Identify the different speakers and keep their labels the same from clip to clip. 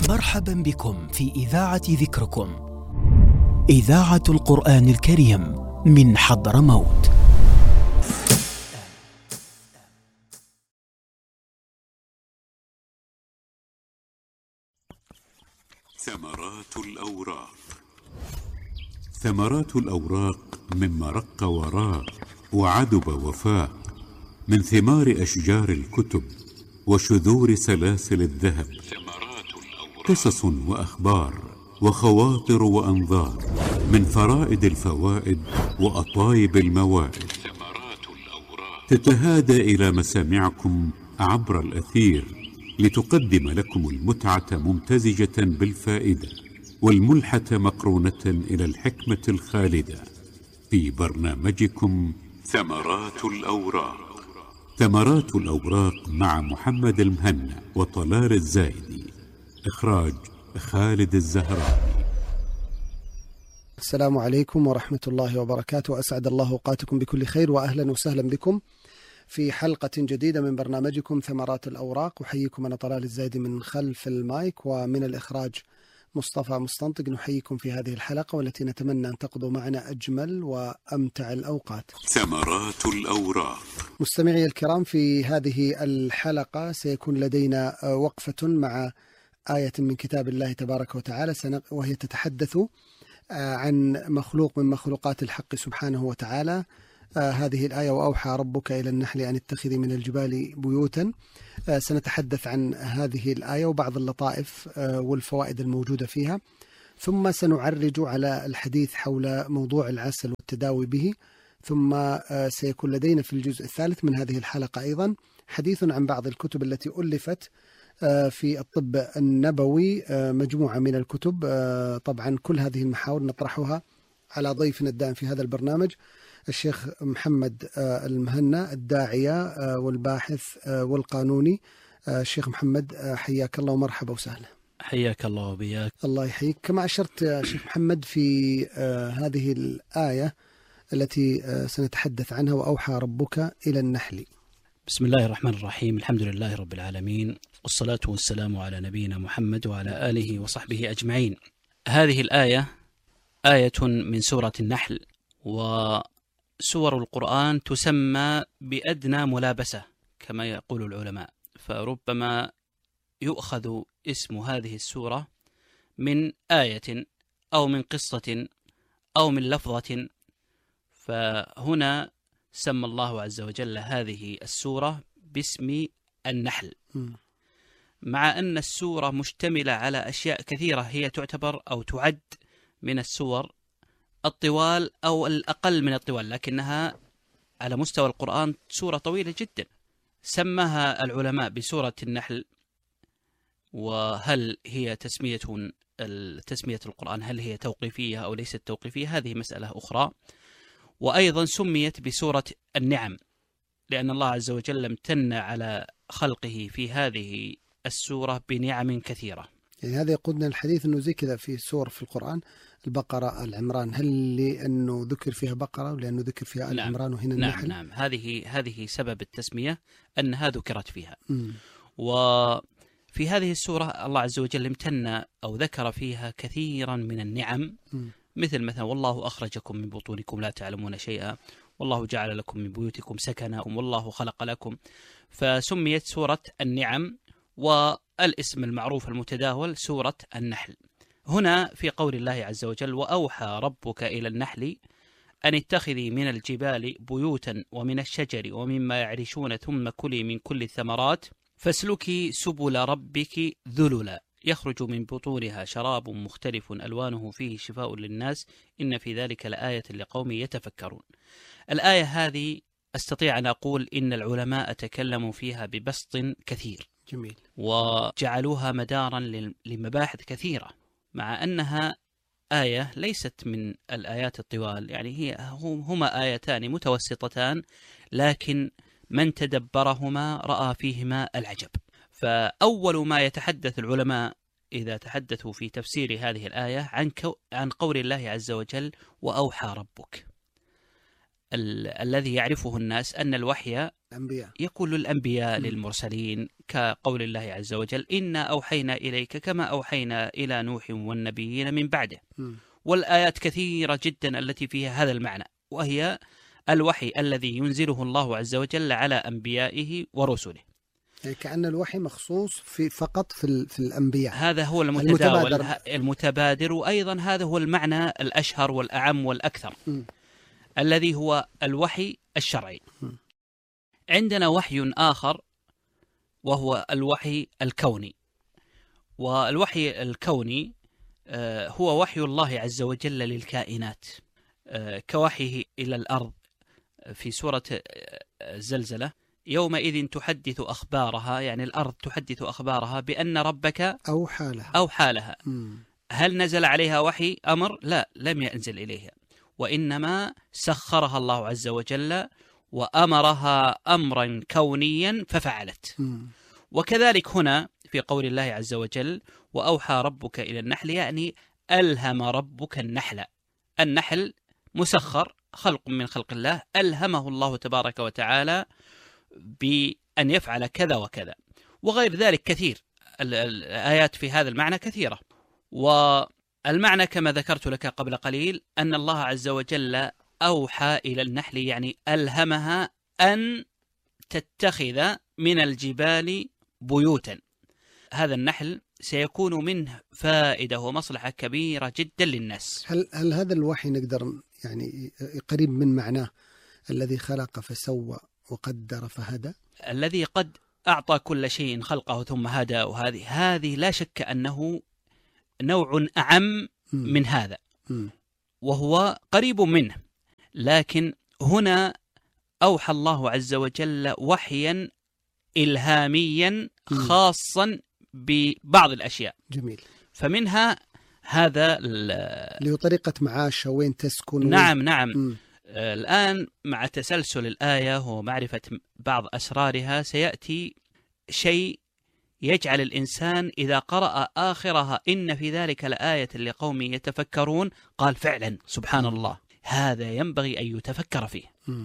Speaker 1: مرحبا بكم في إذاعة ذكركم، إذاعة القرآن الكريم من حضرموت.
Speaker 2: ثمرات الأوراق. ثمرات الأوراق مما رق وراق وعدب وفاق، من ثمار أشجار الكتب وشذور سلاسل الذهب. قصص وأخبار وخواطر وأنظار، من فرائد الفوائد وأطايب الموائد، تتهادى إلى مسامعكم عبر الأثير لتقدم لكم المتعة ممتزجة بالفائدة، والملحة مقرونة إلى الحكمة الخالدة، في برنامجكم ثمرات الأوراق. ثمرات الأوراق مع محمد المهنا وطلال الزايدي، إخراج خالد الزهراني.
Speaker 3: السلام عليكم ورحمة الله وبركاته، أسعد الله أوقاتكم بكل خير، وأهلا وسهلا بكم في حلقة جديدة من برنامجكم ثمرات الأوراق. أحييكم أنا طلال الزايدي من خلف المايك، ومن الإخراج مصطفى مستنطق. نحييكم في هذه الحلقة والتي نتمنى أن تقضوا معنا أجمل وأمتع الأوقات.
Speaker 2: ثمرات الأوراق.
Speaker 3: مستمعي الكرام، في هذه الحلقة سيكون لدينا وقفة مع آية من كتاب الله تبارك وتعالى، وهي تتحدث عن مخلوق من مخلوقات الحق سبحانه وتعالى. هذه الآية: وأوحى ربك إلى النحل أن اتخذي من الجبال بيوتا. سنتحدث عن هذه الآية وبعض اللطائف والفوائد الموجودة فيها، ثم سنعرج على الحديث حول موضوع العسل والتداوي به، ثم سيكون لدينا في الجزء الثالث من هذه الحلقة أيضا حديث عن بعض الكتب التي ألفت في الطب النبوي، مجموعة من الكتب. طبعا كل هذه المحاور نطرحها على ضيفنا الدائم في هذا البرنامج، الشيخ محمد المهنا، الداعية والباحث والقانوني. الشيخ محمد، حياك الله ومرحبا وسهلا.
Speaker 4: حياك الله وبياك.
Speaker 3: الله يحييك. كما أشرت يا شيخ محمد في هذه الآية التي سنتحدث عنها: وأوحى ربك إلى النحل.
Speaker 4: بسم الله الرحمن الرحيم، الحمد لله رب العالمين، والصلاة والسلام على نبينا محمد وعلى آله وصحبه أجمعين. هذه الآية آية من سورة النحل، وسور القرآن تسمى بأدنى ملابسة كما يقول العلماء، فربما يؤخذ اسم هذه السورة من آية أو من قصة أو من لفظة، فهنا سمى الله عز وجل هذه السورة باسم النحل، مع أن السورة مشتملة على أشياء كثيرة هي تعتبر أو تعد من السور الطوال أو الأقل من الطوال، لكنها على مستوى القرآن سورة طويلة جدا. سماها العلماء بسورة النحل، وهل هي تسمية القرآن هل هي توقيفية أو ليست توقيفية، هذه مسألة أخرى. وأيضا سميت بسورة النعم، لأن الله عز وجل امتن على خلقه في هذه السورة بنعم كثيرة.
Speaker 3: يعني هذا يقودنا الحديث أنه زي كذا في سور في القرآن: البقرة، العمران، هل لأنه ذكر فيها بقرة ولأنه ذكر فيها العمران وهنا النحل؟
Speaker 4: نعم، هذه سبب التسمية أنها ذكرت فيها. وفي هذه السورة الله عز وجل امتن أو ذكر فيها كثيرا من النعم، مثلا والله أخرجكم من بطونكم لا تعلمون شيئا، والله جعل لكم من بيوتكم سكنا، والله خلق لكم. فسميت سورة النعم، والاسم المعروف المتداول سورة النحل. هنا في قول الله عز وجل: وأوحى ربك إلى النحل أن اتخذي من الجبال بيوتا ومن الشجر ومما يعرشون ثم كلي من كل الثمرات فاسلكي سبل ربك ذللا يخرج من بطونها شراب مختلف ألوانه فيه شفاء للناس إن في ذلك لآية لقوم يتفكرون. الآية هذه أستطيع أن أقول إن العلماء تكلموا فيها ببسط كثير.
Speaker 3: جميل.
Speaker 4: وجعلوها مدارا لمباحث كثيرة، مع أنها آية ليست من الآيات الطوال، يعني هما آيتان متوسطتان، لكن من تدبرهما رأى فيهما العجب. فأول ما يتحدث العلماء إذا تحدثوا في تفسير هذه الآية عن قول الله عز وجل: وأوحى ربك. الذي يعرفه الناس أن الوحي يقول الأنبياء للمرسلين، كقول الله عز وجل: إنا أوحينا إليك كما أوحينا إلى نوح والنبيين من بعده. والآيات كثيرة جدا التي فيها هذا المعنى، وهي الوحي الذي ينزله الله عز وجل على أنبيائه ورسله.
Speaker 3: يعني كأن الوحي مخصوص فقط في الأنبياء.
Speaker 4: هذا هو المتبادر، وأيضا هذا هو المعنى الأشهر والأعم والأكثر، الذي هو الوحي الشرعي. عندنا وحي آخر وهو الوحي الكوني. والوحي الكوني هو وحي الله عز وجل للكائنات، كوحيه إلى الأرض في سورة الزلزلة: يومئذ تحدث أخبارها، يعني الأرض تحدث أخبارها بأن ربك أوحى لها. هل نزل عليها وحي أمر؟ لا، لم ينزل إليها، وإنما سخرها الله عز وجل وأمرها أمرا كونيا ففعلت. وكذلك هنا في قول الله عز وجل: وأوحى ربك إلى النحل، يعني ألهم ربك النحل. النحل مسخر، خلق من خلق الله، ألهمه الله تبارك وتعالى بأن يفعل كذا وكذا، وغير ذلك كثير. الآيات في هذا المعنى كثيرة. والمعنى كما ذكرت لك قبل قليل أن الله عز وجل أوحى إلى النحل، يعني ألهمها أن تتخذ من الجبال بيوتا. هذا النحل سيكون منه فائدة ومصلحة كبيرة جدا للناس.
Speaker 3: هل هذا الوحي نقدر يعني قريب من معناه الذي خلق فسوى وقدر فهدى؟
Speaker 4: الذي قد أعطى كل شيء خلقه ثم هدى، وهذه لا شك أنه نوع أعم من هذا، وهو قريب منه. لكن هنا أوحى الله عز وجل وحيا إلهاميا خاصا ببعض الأشياء.
Speaker 3: جميل.
Speaker 4: فمنها هذا
Speaker 3: لطريقة معاشه، وين تسكن.
Speaker 4: نعم. الآن مع تسلسل الآية ومعرفة بعض أسرارها سيأتي شيء يجعل الإنسان إذا قرأ آخرها إن في ذلك لآية لقوم يتفكرون، قال فعلا سبحان الله، هذا ينبغي أن يتفكر فيه.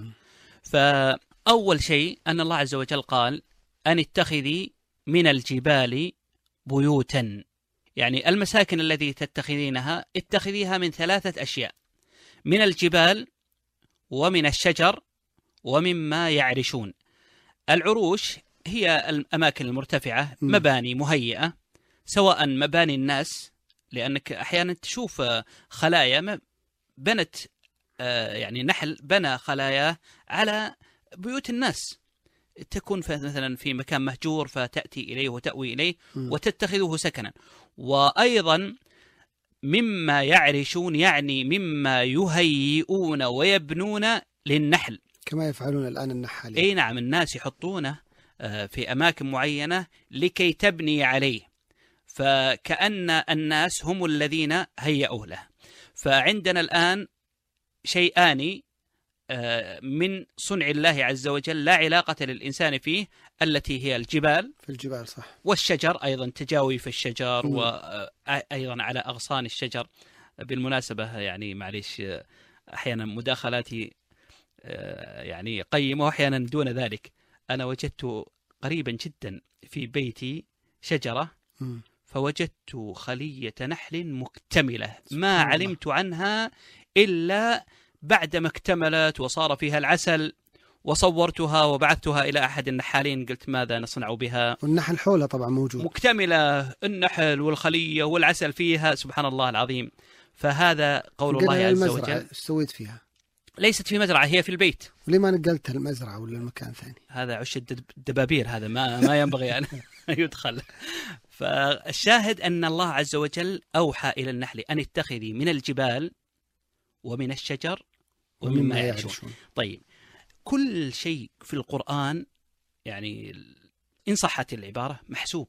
Speaker 4: فأول شيء أن الله عز وجل قال: أن اتخذي من الجبال بيوتا، يعني المساكن التي تتخذينها اتخذيها من 3 أشياء: من الجبال ومن الشجر ومما يعرشون. العروش هي الأماكن المرتفعة، مباني مهيئة، سواء مباني الناس، لأنك أحيانا تشوف خلايا بنت، يعني نحل بنى خلاياه على بيوت الناس، تكون مثلا في مكان مهجور فتأتي إليه وتأوي إليه وتتخذه سكنا. وأيضا مما يعرشون، يعني مما يهيئون ويبنون للنحل،
Speaker 3: كما يفعلون الآن النحالين.
Speaker 4: أي نعم، الناس يحطونه في أماكن معينة لكي تبني عليه، فكأن الناس هم الذين هيئوه له. فعندنا الآن شيئان من صنع الله عز وجل لا علاقة للإنسان فيه، التي هي الجبال،
Speaker 3: في الجبال صح،
Speaker 4: والشجر أيضا، تجاوي في الشجر وأيضا على أغصان الشجر. بالمناسبة يعني معليش، أحيانا مداخلاتي يعني قيمة وأحيانا دون ذلك. أنا وجدت قريبا جدا في بيتي شجرة، فوجدت خلية نحل مكتملة ما علمت عنها إلا بعدما اكتملت وصار فيها العسل، وصورتها وبعثتها إلى أحد النحالين، قلت ماذا نصنع بها؟
Speaker 3: والنحل حولها طبعا موجود،
Speaker 4: مكتملة، النحل والخلية والعسل فيها، سبحان الله العظيم. فهذا قول الله عز وجل.
Speaker 3: سويت فيها؟
Speaker 4: ليست في مزرعة، هي في البيت.
Speaker 3: ولما نقلتها المزرعة ولا المكان ثاني؟
Speaker 4: هذا عش الدبابير، هذا ما ينبغي أن يدخل. فالشاهد أن الله عز وجل أوحى إلى النحل أن اتخذي من الجبال ومن الشجر ومما يعرشون. طيب، كل شيء في القرآن يعني إن صحت العبارة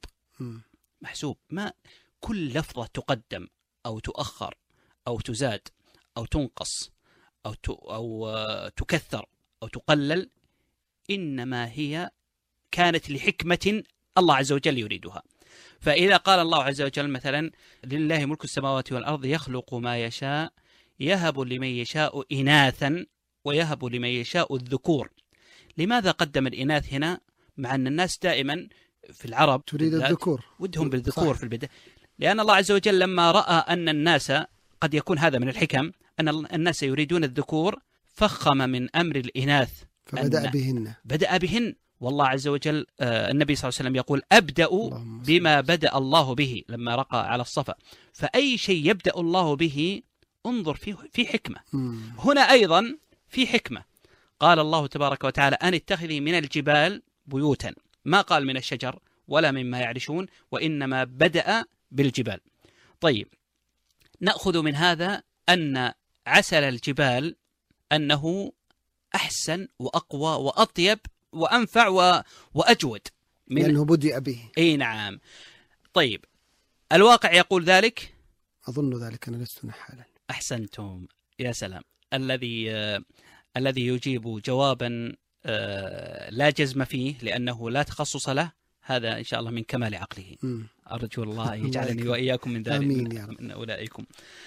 Speaker 4: محسوب. ما كل لفظة تقدم أو تؤخر أو تزاد أو تنقص أو تكثر أو تقلل، إنما هي كانت لحكمة الله عز وجل يريدها. فإذا قال الله عز وجل مثلا: لله ملك السماوات والأرض يخلق ما يشاء يهب لمن يشاء إناثا ويهب لمن يشاء الذكور. لماذا قدم الإناث هنا مع أن الناس دائما في العرب
Speaker 3: تريد الذكور،
Speaker 4: ودهم بالذكور في البداية؟ لأن الله عز وجل لما رأى أن الناس قد يكون هذا من الحكم أن الناس يريدون الذكور فخم من أمر الإناث بدأ بهن. والله عز وجل النبي صلى الله عليه وسلم يقول أبدأ بما بدأ الله به لما رقى على الصفا. فأي شيء يبدأ الله به انظر في حكمة. هنا أيضا في حكمة. قال الله تبارك وتعالى أن اتخذي من الجبال بيوتا، ما قال من الشجر ولا مما يعرشون، وإنما بدأ بالجبال. طيب، نأخذ من هذا أن عسل الجبال أنه أحسن وأقوى وأطيب وأنفع وأجود
Speaker 3: لأنه بدأ به.
Speaker 4: أي نعم. طيب، الواقع يقول ذلك؟
Speaker 3: أظن ذلك، أنا لست نحالا.
Speaker 4: أحسنتم، يا سلام. الذي يجيب جوابا لا جزم فيه لأنه لا تخصص له، هذا إن شاء الله من كمال عقله. أرجو الله يجعلني وإياكم من ذلك، من أولئكم.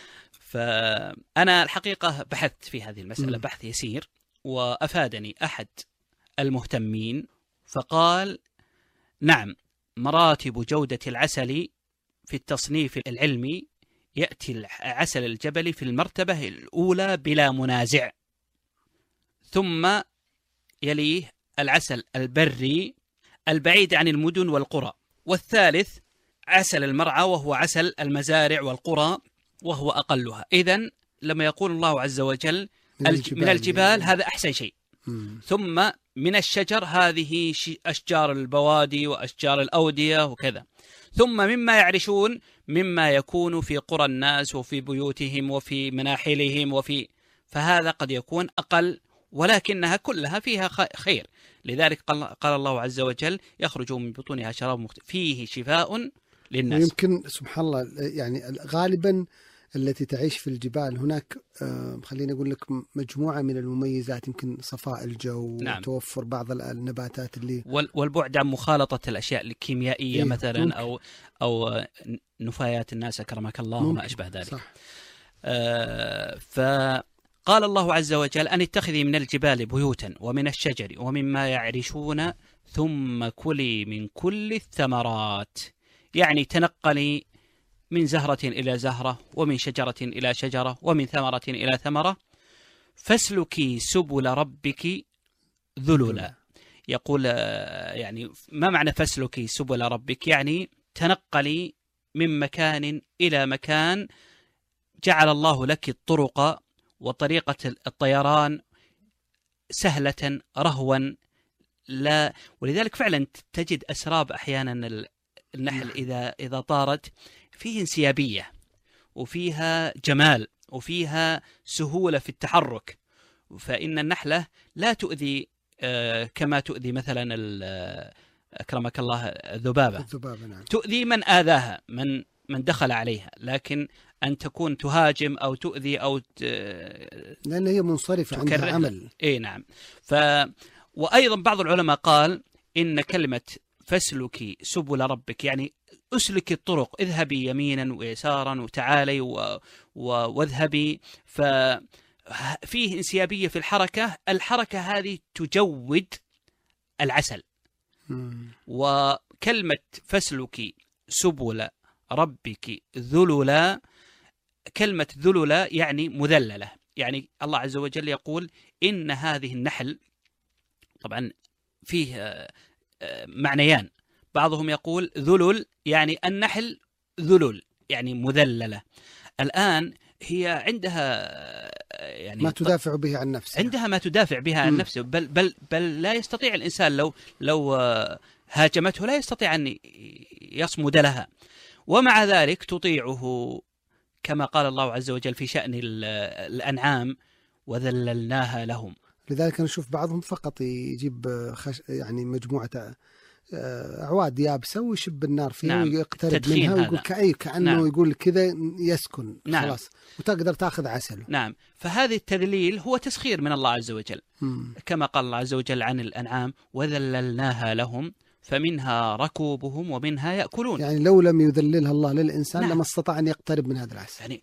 Speaker 4: فأنا الحقيقة بحثت في هذه المسألة بحث يسير، وأفادني أحد المهتمين فقال نعم، مراتب جودة العسل في التصنيف العلمي يأتي العسل الجبلي في المرتبة الأولى بلا منازع، ثم يليه العسل البري البعيد عن المدن والقرى، والثالث عسل المرعى وهو عسل المزارع والقرى وهو أقلها. إذن لما يقول الله عز وجل من الجبال هذا أحسن شيء، ثم من الشجر هذه أشجار البوادي وأشجار الأودية وكذا، ثم مما يعرشون مما يكون في قرى الناس وفي بيوتهم وفي مناحلهم فهذا قد يكون أقل، ولكنها كلها فيها خير. لذلك قال الله عز وجل يخرج من بطونها شراب فيه شفاء للناس.
Speaker 3: ويمكن سبحان الله يعني غالبا التي تعيش في الجبال هناك خليني أقول لك مجموعة من المميزات، يمكن صفاء الجو، نعم، وتوفر بعض النباتات اللي والبعد
Speaker 4: عن مخالطة الأشياء الكيميائية مثلا ممكن. أو نفايات الناس أكرمك الله وما أشبه ذلك. صح. فقال الله عز وجل أن اتخذي من الجبال بيوتا ومن الشجر ومما يعرشون ثم كلي من كل الثمرات، يعني تنقلي من زهرة إلى زهرة ومن شجرة إلى شجرة ومن ثمرة إلى ثمرة، فاسلكي سبل ربك ذللا. يقول يعني ما معنى فاسلكي سبل ربك؟ يعني تنقلي من مكان إلى مكان، جعل الله لك الطرق وطريقة الطيران سهلة رهوا. لا، ولذلك فعلا تجد أسراب أحيانا النحل إذا طارت فيه انسيابية وفيها جمال وفيها سهولة في التحرك، فإن النحلة لا تؤذي كما تؤذي مثلا أكرمك الله الذبابة. نعم. تؤذي من آذاها، من دخل عليها، لكن أن تكون تهاجم أو تؤذي أو
Speaker 3: لأن هي منصرفة عندها عمل.
Speaker 4: إيه نعم. وأيضا بعض العلماء قال إن كلمة فاسلكي سبل ربك يعني أسلك الطرق، اذهبي يمينا ويسارا وتعالي واذهبي، ففيه انسيابية في الحركة هذه تجود العسل. وكلمة فاسلكي سبل ربك ذللا، كلمة ذللا يعني مذللة، يعني الله عز وجل يقول إن هذه النحل، طبعا فيه معنيان، بعضهم يقول ذلل يعني النحل ذلل يعني مذللة. الآن هي عندها يعني
Speaker 3: ما تدافع به عن نفسها،
Speaker 4: عندها ما تدافع بها عن نفسه، بل لا يستطيع الإنسان لو هاجمته لا يستطيع أن يصمد لها، ومع ذلك تطيعه كما قال الله عز وجل في شأن الأنعام وذللناها لهم.
Speaker 3: لذلك نشوف بعضهم فقط يجيب يعني مجموعة أعواد يابسة ويشب النار فيها، نعم، ويقترب منها ويقول كأنه، نعم، يقول كذا يسكن، نعم، خلاص وتقدر تأخذ عسله.
Speaker 4: نعم. فهذا التذليل هو تسخير من الله عز وجل، كما قال الله عز وجل عن الأنعام وذللناها لهم فمنها ركوبهم ومنها يأكلون.
Speaker 3: يعني لو لم يذللها الله للإنسان، نعم، لما استطاع أن يقترب من هذا العسل.
Speaker 4: يعني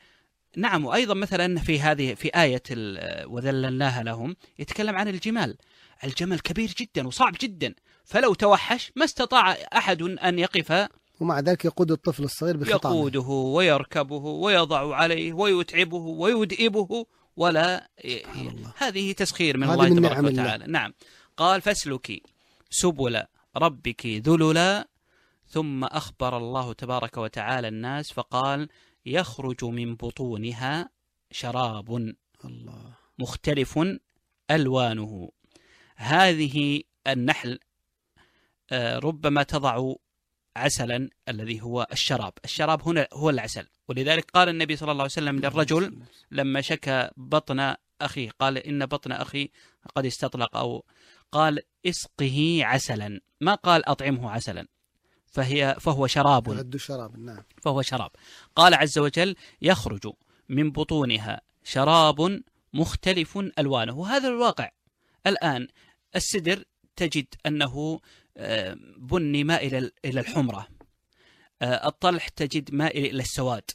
Speaker 4: نعم. وأيضا مثلا في آية وذللناها لهم يتكلم عن الجمال. الجمل كبير جدا وصعب جدا، فلو توحش ما استطاع أحد أن يقف،
Speaker 3: ومع ذلك يقود الطفل الصغير بخطامه،
Speaker 4: يقوده ويركبه ويضع عليه ويتعبه ويدئبه ولا هذه تسخير من الله تبارك وتعالى. نعم. قال فاسلكي سبل ربك ذللا، ثم أخبر الله تبارك وتعالى الناس فقال يخرج من بطونها شراب مختلف ألوانه. هذه النحل ربما تضع عسلا الذي هو الشراب هنا هو العسل، ولذلك قال النبي صلى الله عليه وسلم للرجل لما شكى بطن أخيه، قال إن بطن أخي قد استطلق، أو قال اسقه عسلا، ما قال أطعمه عسلا، فهو شراب.
Speaker 3: نعم.
Speaker 4: فهو شراب. قال عز وجل يخرج من بطونها شراب مختلف ألوانه. وهذا الواقع الآن. السدر تجد أنه بني مائل إلى الحمرة، الطلح تجد مائل إلى السواد،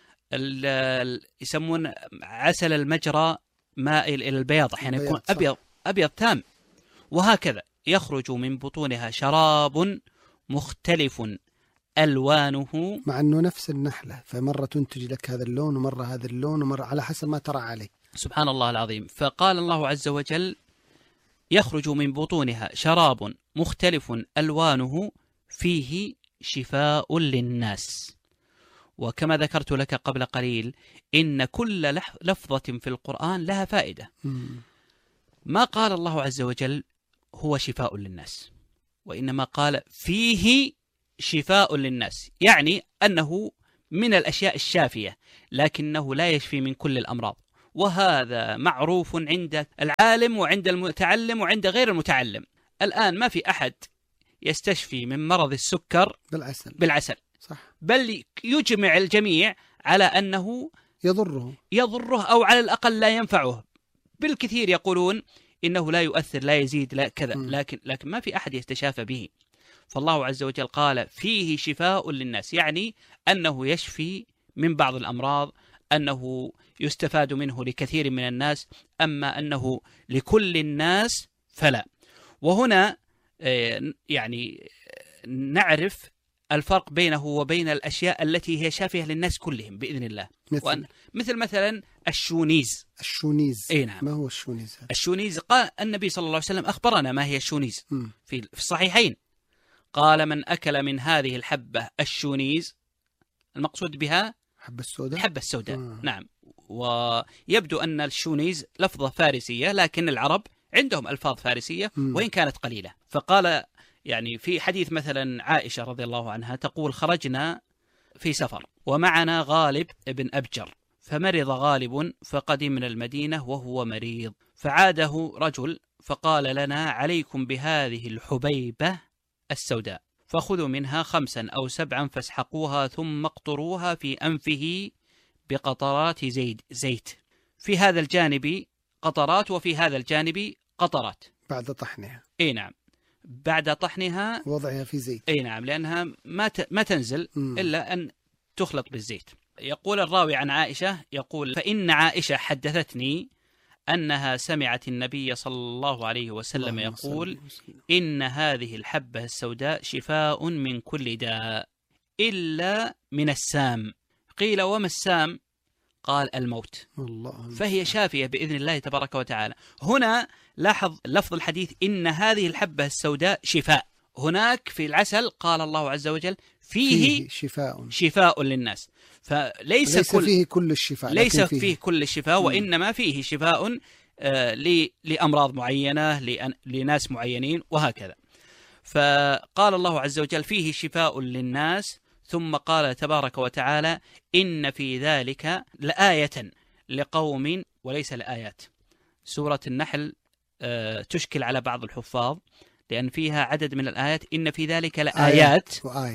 Speaker 4: يسمون عسل المجرى مائل إلى البياض، أحيانا يعني يكون أبيض تام. وهكذا يخرج من بطونها شراب مختلف ألوانه،
Speaker 3: مع أنه نفس النحلة، فمرة تنتج لك هذا اللون ومرة هذا اللون ومرة على حسب ما ترى عليه. سبحان
Speaker 4: الله العظيم. فقال الله عز وجل يخرج من بطونها شراب مختلف ألوانه فيه شفاء للناس. وكما ذكرت لك قبل قليل إن كل لفظة في القرآن لها فائدة. ما قال الله عز وجل هو شفاء للناس، وإنما قال فيه شفاء للناس، يعني أنه من الأشياء الشافية، لكنه لا يشفي من كل الأمراض. وهذا معروف عند العالم وعند المتعلم وعند غير المتعلم. الآن ما في أحد يستشفي من مرض السكر بالعسل. صح. بل يجمع الجميع على أنه يضره أو على الأقل لا ينفعه. بالكثير يقولون إنه لا يؤثر، لا يزيد، لا كذا، لكن ما في أحد يستشافى به. فالله عز وجل قال فيه شفاء للناس، يعني أنه يشفي من بعض الأمراض، أنه يستفاد منه لكثير من الناس، أما أنه لكل الناس فلا. وهنا يعني نعرف الفرق بينه وبين الأشياء التي هي شافية للناس كلهم بإذن الله. مثل مثلا الشونيز.
Speaker 3: نعم. ما هو الشونيز؟
Speaker 4: الشونيز قال النبي صلى الله عليه وسلم أخبرنا ما هي الشونيز في الصحيحين. قال من أكل من هذه الحبة الشونيز، المقصود بها الحبة السوداء. نعم. ويبدو أن الشونيز لفظة فارسية، لكن العرب عندهم ألفاظ فارسية وإن كانت قليلة. فقال يعني في حديث مثلا عائشة رضي الله عنها تقول خرجنا في سفر ومعنا غالب ابن أبجر، فمرض غالب فقدمنا المدينة وهو مريض، فعاده رجل فقال لنا عليكم بهذه الحبيبة السوداء، فخذوا منها 5 أو 7 فاسحقوها ثم اقطروها في أنفه بقطرات زيت، في هذا الجانب قطرات وفي هذا الجانب قطرات،
Speaker 3: بعد طحنها.
Speaker 4: نعم، بعد طحنها
Speaker 3: وضعها في زيت.
Speaker 4: نعم، لأنها ما تنزل إلا أن تخلط بالزيت. يقول الراوي عن عائشة يقول فإن عائشة حدثتني أنها سمعت النبي صلى الله عليه وسلم يقول إن هذه الحبة السوداء شفاء من كل داء إلا من السام. قيل وما السام؟ قال الموت. فهي شافية بإذن الله تبارك وتعالى. هنا لاحظ لفظ الحديث إن هذه الحبة السوداء شفاء. هناك في العسل قال الله عز وجل فيه شفاء للناس. فليس
Speaker 3: فيه كل الشفاء،
Speaker 4: ليس فيه كل الشفاء، وإنما فيه شفاء لأمراض معينة لناس معينين وهكذا. فقال الله عز وجل فيه شفاء للناس، ثم قال تبارك وتعالى إن في ذلك لآية لقوم وليس لآيات. سورة النحل تشكل على بعض الحفاظ لأن فيها عدد من الآيات إن في ذلك لآيات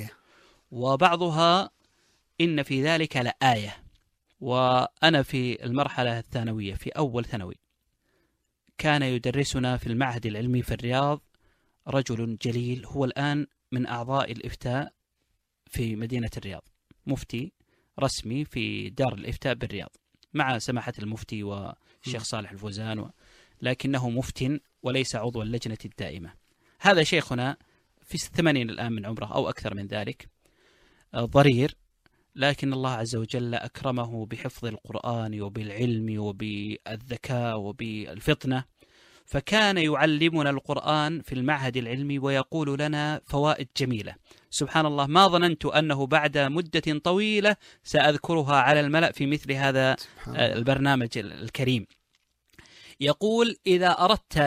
Speaker 4: وبعضها إن في ذلك لآية. وأنا في المرحلة الثانوية في أول ثانوي كان يدرسنا في المعهد العلمي في الرياض رجل جليل، هو الآن من أعضاء الإفتاء في مدينة الرياض، مفتي رسمي في دار الإفتاء بالرياض. مع سماحة المفتي والشيخ صالح الفوزان لكنه مفتٍ وليس عضو اللجنة الدائمة. هذا شيخنا في 80 الآن من عمره أو أكثر من ذلك، ضرير، لكن الله عز وجل أكرمه بحفظ القرآن وبالعلم وبالذكاء وبالفطنة، فكان يعلمنا القرآن في المعهد العلمي ويقول لنا فوائد جميلة. سبحان الله، ما ظننت أنه بعد مدة طويلة سأذكرها على الملأ في مثل هذا البرنامج الكريم. يقول: إذا أردت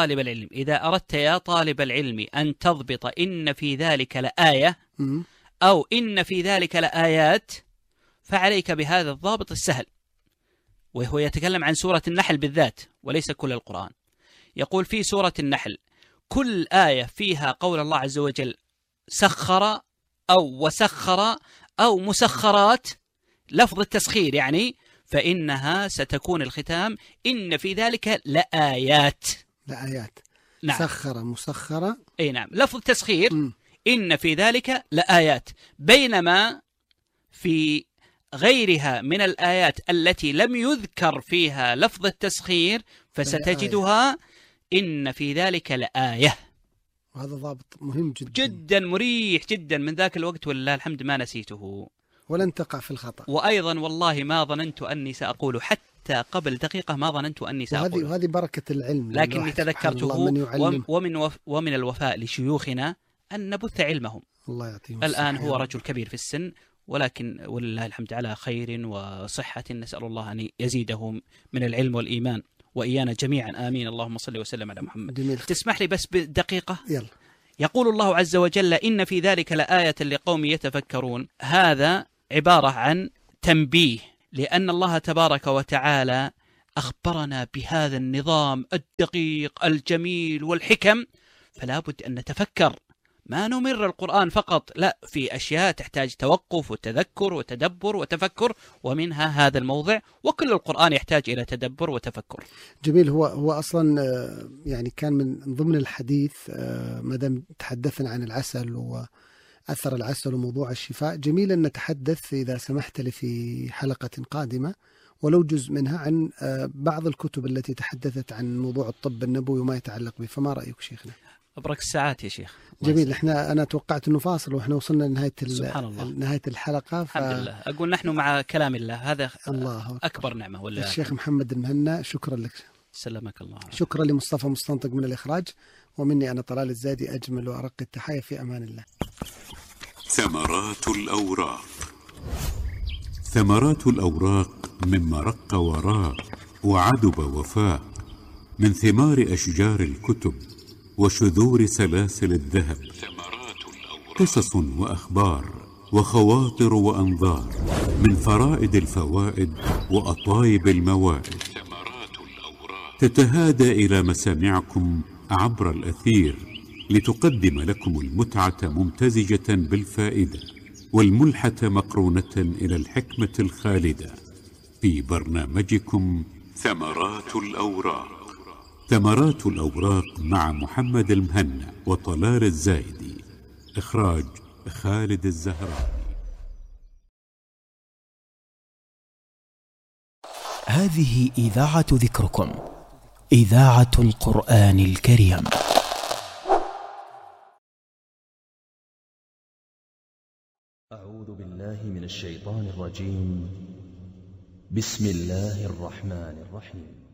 Speaker 4: يا طالب العلم أن تضبط إن في ذلك لآية أو إن في ذلك لآيات، فعليك بهذا الضابط السهل. وهو يتكلم عن سورة النحل بالذات وليس كل القرآن. يقول في سورة النحل كل آية فيها قول الله عز وجل سخر أو وسخر أو مسخرات، لفظ التسخير يعني، فإنها ستكون الختام إن في ذلك لآيات.
Speaker 3: نعم. سخر مسخرة،
Speaker 4: أي نعم، لفظ التسخير إن في ذلك لآيات، بينما في غيرها من الآيات التي لم يذكر فيها لفظ التسخير فستجدها إن في ذلك لآية.
Speaker 3: وهذا ضابط مهم
Speaker 4: جدا مريح جدا. من ذاك الوقت ولله الحمد ما نسيته
Speaker 3: ولن تقع في الخطأ.
Speaker 4: وأيضا والله ما ظننت أني سأقول، حتى قبل دقيقة ما ظننت أني سأقول.
Speaker 3: وهذه بركة العلم،
Speaker 4: لكني تذكرته ومن الوفاء لشيوخنا أن نبث علمهم.
Speaker 3: الله يعطيهم
Speaker 4: الآن هو رجل كبير في السن، ولكن ولله الحمد على خير وصحة، نسأل الله أن يزيدهم من العلم والإيمان وإيانا جميعا، آمين. اللهم صل وسلم على محمد.
Speaker 3: جميل.
Speaker 4: تسمح لي بس بدقيقة؟
Speaker 3: يلا.
Speaker 4: يقول الله عز وجل إن في ذلك لآية لقوم يتفكرون. هذا عبارة عن تنبيه، لأن الله تبارك وتعالى أخبرنا بهذا النظام الدقيق الجميل والحكم، فلا بد أن نتفكر، ما نمر القرآن فقط، لا، في أشياء تحتاج توقف وتذكر وتدبر وتفكر، ومنها هذا الموضع، وكل القرآن يحتاج إلى تدبر وتفكر.
Speaker 3: جميل. هو أصلا يعني كان من ضمن الحديث، ما دام تحدثنا عن العسل وأثر العسل وموضوع الشفاء، جميل أن نتحدث إذا سمحت لي في حلقة قادمة ولو جزء منها عن بعض الكتب التي تحدثت عن موضوع الطب النبوي وما يتعلق به. فما رأيك شيخنا؟
Speaker 4: أبرك الساعات يا شيخ.
Speaker 3: جميل. أنا توقعت أنه فاصل وإحنا وصلنا لنهاية نهاية الحلقة.
Speaker 4: الحمد لله. أقول نحن مع كلام الله، هذا الله أكبر نعمة. ولا
Speaker 3: الشيخ محمد المهنا، شكرا لك.
Speaker 4: سلمك الله.
Speaker 3: شكرا لمصطفى مستنطق من الإخراج، ومني أنا طلال الزادي أجمل وأرق التحايا، في أمان الله.
Speaker 2: ثمرات الأوراق. ثمرات الأوراق مما رق وراق وعدب وفاق، من ثمار أشجار الكتب وشذور سلاسل الذهب، قصص وأخبار وخواطر وأنظار، من فرائد الفوائد وأطايب الموائد، تتهادى إلى مسامعكم عبر الأثير لتقدم لكم المتعة ممتزجة بالفائدة، والملحة مقرونة إلى الحكمة الخالدة، في برنامجكم ثمرات الأوراق. ثمرات الأوراق مع محمد المهنا وطلال الزايدي، إخراج خالد الزهراني.
Speaker 1: هذه إذاعة ذكركم، إذاعة القرآن الكريم.
Speaker 5: أعوذ بالله من الشيطان الرجيم. بسم الله الرحمن الرحيم.